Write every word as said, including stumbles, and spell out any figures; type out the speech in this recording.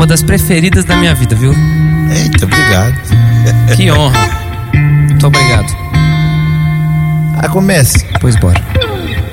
das preferidas da minha vida, viu? Eita, obrigado. Que honra. Muito obrigado. Ah, comece. Pois bora.